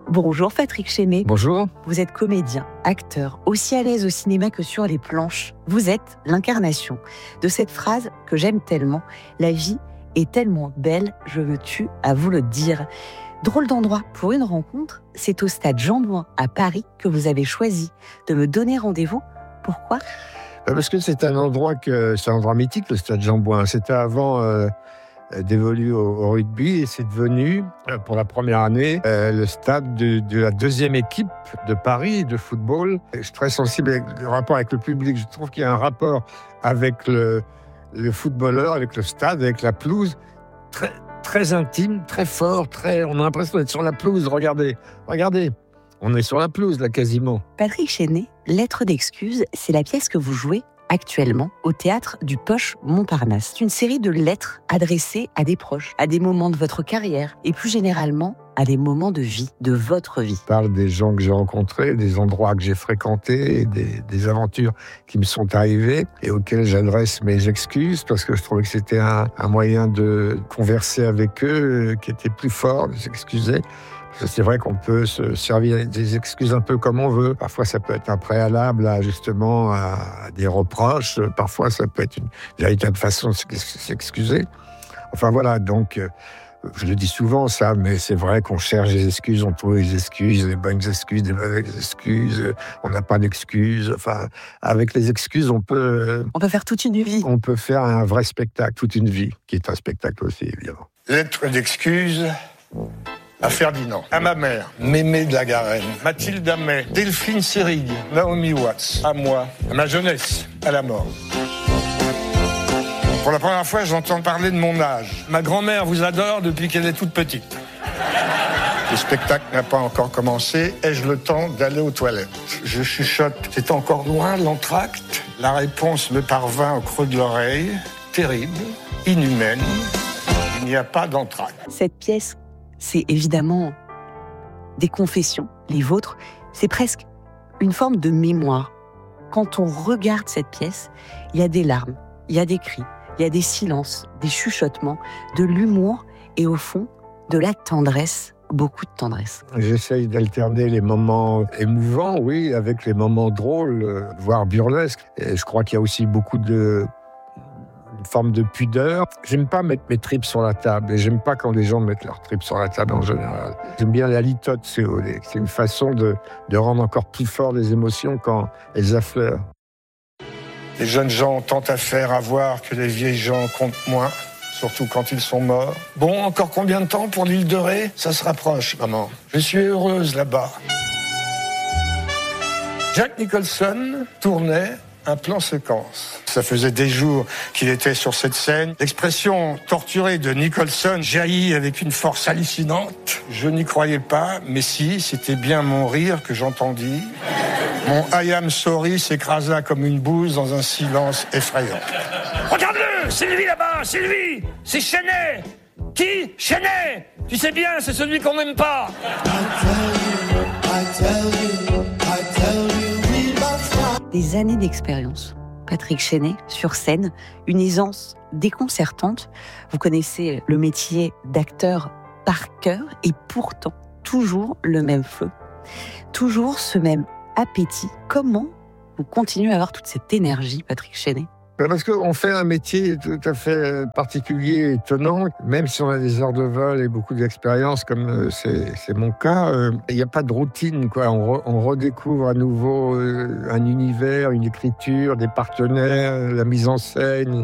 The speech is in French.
Bonjour Patrick Chenet. Bonjour. Vous êtes comédien, acteur, aussi à l'aise au cinéma que sur les planches. Vous êtes l'incarnation de cette phrase que j'aime tellement. La vie est tellement belle, je me tue à vous le dire. Drôle d'endroit pour une rencontre, c'est au stade Jean-Bouin à Paris que vous avez choisi de me donner rendez-vous. Pourquoi ? Parce que c'est un endroit mythique, le stade Jean-Bouin. C'était avant d'évoluer au rugby et c'est devenu, pour la première année, le stade de la deuxième équipe de Paris de football. Je suis très sensible avec le rapport avec le public. Je trouve qu'il y a un rapport avec le footballeur, avec le stade, avec la pelouse, très intime, très fort, on a l'impression d'être sur la pelouse. Regardez, on est sur la pelouse là quasiment. Patrick Chenet, Lettres d'excuses, c'est la pièce que vous jouez actuellement au théâtre du Poche Montparnasse. C'est une série de lettres adressées à des proches, à des moments de votre carrière et plus généralement à des moments de vie, de votre vie. Je parle des gens que j'ai rencontrés, des endroits que j'ai fréquentés, et des aventures qui me sont arrivées et auxquelles j'adresse mes excuses parce que je trouvais que c'était un moyen de converser avec eux qui était plus fort, de s'excuser. C'est vrai qu'on peut se servir des excuses un peu comme on veut. Parfois, ça peut être un préalable à des reproches. Parfois, ça peut être une véritable façon de s'excuser. Enfin voilà, donc je le dis souvent ça, mais c'est vrai qu'on cherche des excuses, on trouve des excuses, des bonnes excuses, des mauvaises excuses. On n'a pas d'excuses. Enfin, avec les excuses, on peut faire toute une vie. On peut faire un vrai spectacle, toute une vie, qui est un spectacle aussi, évidemment. Lettre d'excuses. À Ferdinand, à ma mère, Mémé de la Garenne, Mathilde Amet, Delphine Seyrig, Naomi Watts, à moi, à ma jeunesse, à la mort. Pour la première fois, j'entends parler de mon âge. Ma grand-mère vous adore depuis qu'elle est toute petite. Le spectacle n'a pas encore commencé. Ai-je le temps d'aller aux toilettes ? Je chuchote. C'est encore loin, l'entracte ? La réponse me parvint au creux de l'oreille. Terrible, inhumaine. Il n'y a pas d'entracte. Cette pièce, c'est évidemment des confessions, les vôtres. C'est presque une forme de mémoire. Quand on regarde cette pièce, il y a des larmes, il y a des cris, il y a des silences, des chuchotements, de l'humour et au fond, de la tendresse, beaucoup de tendresse. J'essaye d'alterner les moments émouvants, oui, avec les moments drôles, voire burlesques. Et je crois qu'il y a aussi beaucoup une forme de pudeur. J'aime pas mettre mes tripes sur la table et j'aime pas quand les gens mettent leurs tripes sur la table en général. J'aime bien la litote, c'est une façon de rendre encore plus fort les émotions quand elles affleurent. Les jeunes gens ont tant à faire, à voir que les vieilles gens comptent moins, surtout quand ils sont morts. Bon, encore combien de temps pour l'île de Ré ? Ça se rapproche, maman. Je suis heureuse là-bas. Jack Nicholson tournait un plan séquence. Ça faisait des jours qu'il était sur cette scène. L'expression torturée de Nicholson jaillit avec une force hallucinante. Je n'y croyais pas, mais si, c'était bien mon rire que j'entendis. Mon I am sorry s'écrasa comme une bouse dans un silence effrayant. Regarde-le, c'est lui là-bas, c'est lui, c'est Chenet. Qui ? Chenet. Tu sais bien, c'est celui qu'on n'aime pas. Des années d'expérience. Patrick Chenet, sur scène, une aisance déconcertante. Vous connaissez le métier d'acteur par cœur et pourtant, toujours le même feu. Toujours ce même appétit. Comment vous continuez à avoir toute cette énergie, Patrick Chenet ? Parce qu'on fait un métier tout à fait particulier, étonnant. Même si on a des heures de vol et beaucoup d'expérience, comme c'est mon cas, il n'y a pas de routine, quoi. On redécouvre à nouveau un univers, une écriture, des partenaires, la mise en scène.